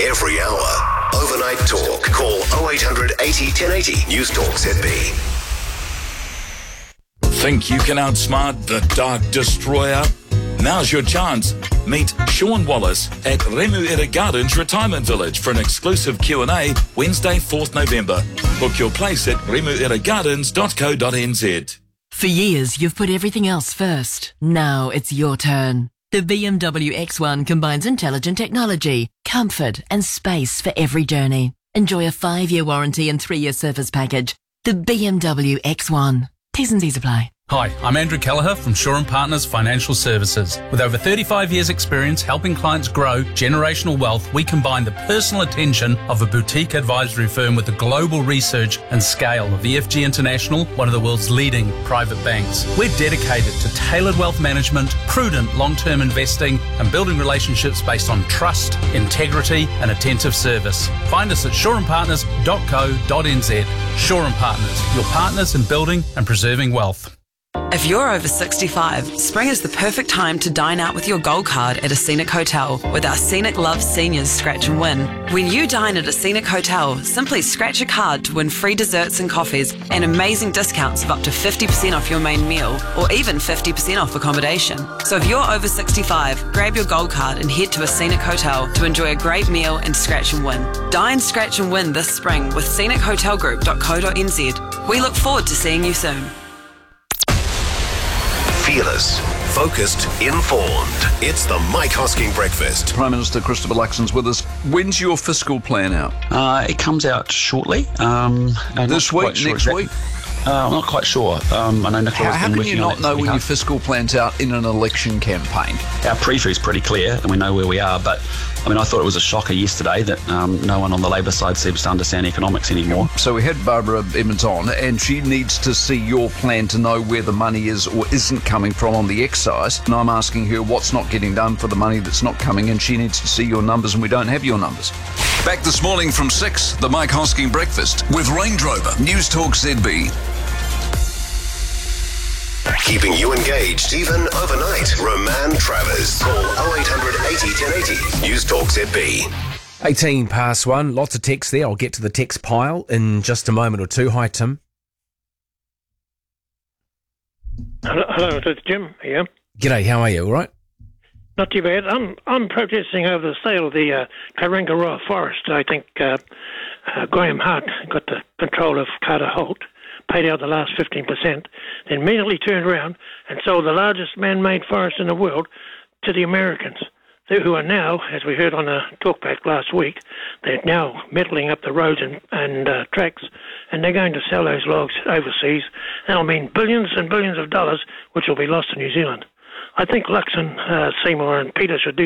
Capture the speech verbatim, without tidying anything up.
every hour. Overnight Talk. Call oh eight hundred eighty ten eighty. News Talk Z B. Think you can outsmart the Dark Destroyer? Now's your chance. Meet Sean Wallace at Remuera Gardens Retirement Village for an exclusive Q and A Wednesday, fourth November. Book your place at remuera gardens dot co dot n z. For years, you've put everything else first. Now it's your turn. The B M W X one combines intelligent technology, comfort and space for every journey. Enjoy a five-year warranty and three-year service package. The B M W X one. T's and C's apply. Hi, I'm Andrew Kelleher from Shaw and Partners Financial Services. With over thirty-five years experience helping clients grow generational wealth, we combine the personal attention of a boutique advisory firm with the global research and scale of E F G International, one of the world's leading private banks. We're dedicated to tailored wealth management, prudent long-term investing, and building relationships based on trust, integrity, and attentive service. Find us at shaw and partners dot co dot n z. Shaw and Partners, your partners in building and preserving wealth. If you're over sixty-five, spring is the perfect time to dine out with your gold card at a Scenic Hotel with our Scenic Love Seniors Scratch and Win. When you dine at a Scenic Hotel, simply scratch a card to win free desserts and coffees and amazing discounts of up to fifty percent off your main meal or even fifty percent off accommodation. So if you're over sixty-five, grab your gold card and head to a Scenic Hotel to enjoy a great meal and scratch and win. Dine, scratch and win this spring with scenic hotel group dot co dot n z. We look forward to seeing you soon. Fearless, focused, informed. It's the Mike Hosking Breakfast. Prime Minister Christopher Luxon's with us. When's your fiscal plan out? Uh, it comes out shortly. Um, this week, sure next exactly. week? Uh, I'm not quite sure. Um, I know Nicola's How, how been can working you not on know when hard. your fiscal plan's out in an election campaign? Our pre-view is pretty clear and we know where we are, but I mean, I thought it was a shocker yesterday that um, no one on the Labor side seems to understand economics anymore. So we had Barbara Emmons on, and she needs to see your plan to know where the money is or isn't coming from on the excise. And I'm asking her what's not getting done for the money that's not coming, and she needs to see your numbers, and we don't have your numbers. Back this morning from six, the Mike Hosking Breakfast with Range Rover, News Talk Z B. Keeping you engaged, even overnight. Roman Travers. Call oh eight hundred eighty ten eighty. News Talk Z B. eighteen past one. Lots of text there. I'll get to the text pile in just a moment or two. Hi, Tim. Hello, hello, it's Jim here. G'day, how are you? All right? Not too bad. I'm I'm protesting over the sale of the uh, Karangaroa Forest. I think uh, uh, Graham Hart got the control of Carter Holt, paid out the last fifteen percent, then immediately turned around and sold the largest man-made forest in the world to the Americans, who are now, as we heard on the talkback last week, they're now metalling up the roads and, and uh, tracks, and they're going to sell those logs overseas. That'll mean billions and billions of dollars, which will be lost to New Zealand. I think Luxon, uh, Seymour and Peter should do